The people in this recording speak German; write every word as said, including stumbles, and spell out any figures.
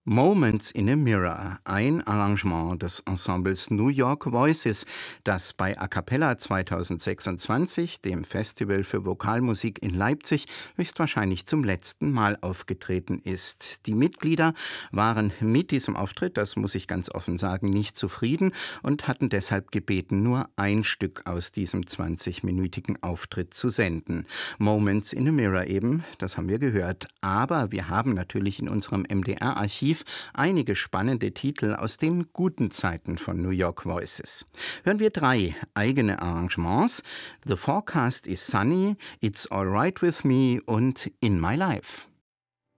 Moments in a Mirror, ein Arrangement des Ensembles New York Voices, das bei A Cappella zweitausendsechsundzwanzig, dem Festival für Vokalmusik in Leipzig, höchstwahrscheinlich zum letzten Mal aufgetreten ist. Die Mitglieder waren mit diesem Auftritt, das muss ich ganz offen sagen, nicht zufrieden und hatten deshalb gebeten, nur ein Stück aus diesem zwanzigminütigen Auftritt zu senden. Moments in a Mirror eben, das haben wir gehört. Aber wir haben natürlich in unserem M D R-Archiv einige spannende Titel aus den guten Zeiten von New York Voices. Hören wir drei eigene Arrangements: The Forecast is Sunny, It's Alright with Me und In My Life.